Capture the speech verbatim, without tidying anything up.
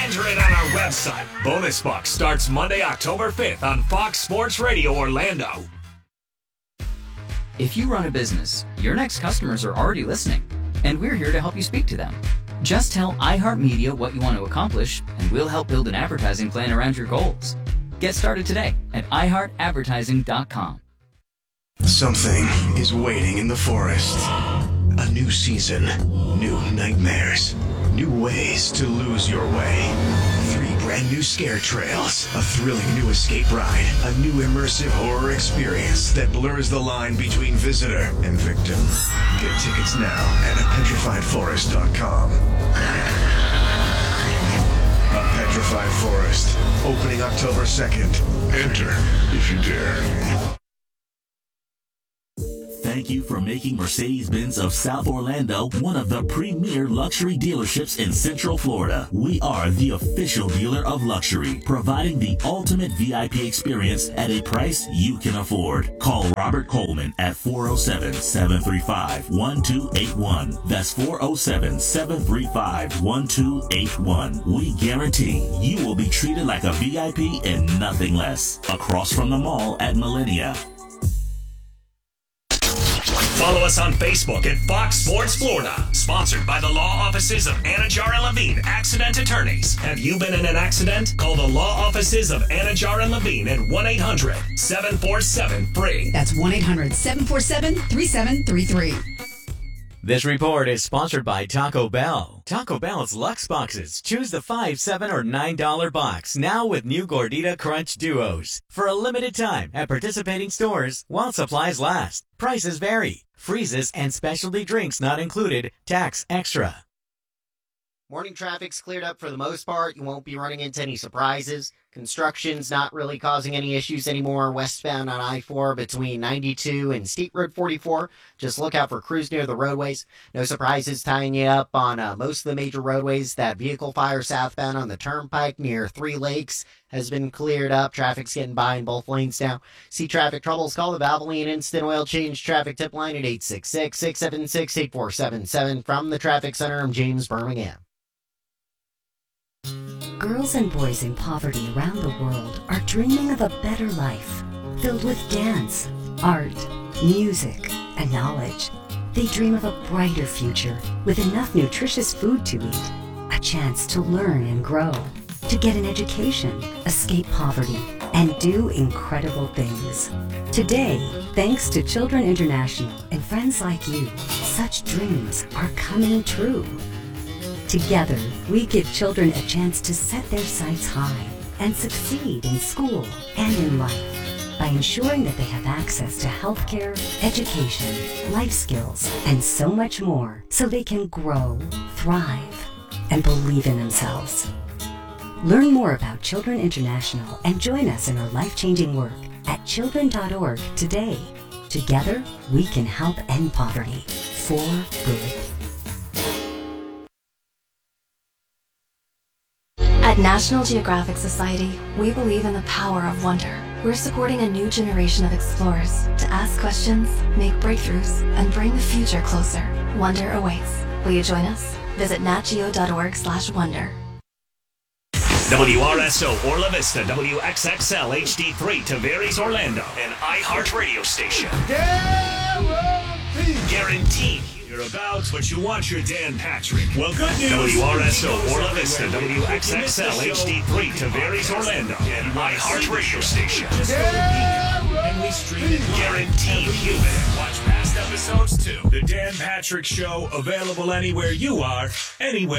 Enter it on our website. Bonus Bucks starts Monday, October fifth on Fox Sports Radio Orlando. If you run a business, your next customers are already listening, and we're here to help you speak to them. Just tell iHeartMedia what you want to accomplish, and we'll help build an advertising plan around your goals. Get started today at i heart advertising dot com. Something is waiting in the forest. A new season, new nightmares, new ways to lose your way. Three brand new scare trails, a thrilling new escape ride, a new immersive horror experience that blurs the line between visitor and victim. Get tickets now at a petrified forest dot com. A Petrified Forest, opening October second. Enter if you dare. Thank you for making Mercedes-Benz of South Orlando one of the premier luxury dealerships in Central Florida. We are the official dealer of luxury, providing the ultimate V I P experience at a price you can afford. Call Robert Coleman at four oh seven, seven three five, one two eight one. That's four oh seven, seven three five, one two eight one. We guarantee you will be treated like a V I P and nothing less. Across from the mall at Millennia. Follow us on Facebook at Fox Sports Florida. Sponsored by the law offices of Anajar and Levine, accident attorneys. Have you been in an accident? Call the law offices of Anajar and Levine at one eight hundred, seven four seven, free. That's one eight hundred, seven four seven, three seven three three. This report is sponsored by Taco Bell. Taco Bell's Lux Boxes. Choose the five, seven, or nine dollar box. Now with new Gordita Crunch Duos. For a limited time at participating stores while supplies last. Prices vary. Freezes and specialty drinks not included. Tax extra. Morning traffic's cleared up for the most part. You won't be running into any surprises. Construction's not really causing any issues anymore. Westbound on I four between ninety-two and State Road forty-four. Just look out for crews near the roadways. No surprises tying you up on uh, most of the major roadways. That vehicle fire southbound on the Turnpike near Three Lakes has been cleared up. Traffic's getting by in both lanes now. See traffic troubles? Call the Valvoline Instant Oil Change Traffic Tip Line at eight six six, six seven six, eight four seven seven. From the Traffic Center, I'm James Birmingham. Girls and boys in poverty around the world are dreaming of a better life, filled with dance, art, music, and knowledge. They dream of a brighter future with enough nutritious food to eat, a chance to learn and grow, to get an education, escape poverty, and do incredible things. Today, thanks to Children International and friends like you, such dreams are coming true. Together, we give children a chance to set their sights high and succeed in school and in life by ensuring that they have access to healthcare, education, life skills, and so much more so they can grow, thrive, and believe in themselves. Learn more about Children International and join us in our life-changing work at children dot org today. Together, we can help end poverty for good. At National Geographic Society, we believe in the power of wonder. We're supporting a new generation of explorers to ask questions, make breakthroughs, and bring the future closer. Wonder awaits. Will you join us? Visit nat geo dot org slash wonder. W R S O Orla Vista, W X X L H D three, Tavares Orlando, an iHeart radio station. Guaranteed. Guaranteed. You're about what you want your Dan Patrick. Well, good news. W R S O Orla Vista, W X X L H D three, Tavares Orlando, an iHeart radio station. And we stream it guaranteed human. Watch past episodes too. The Dan Patrick Show, available anywhere you are, anywhere.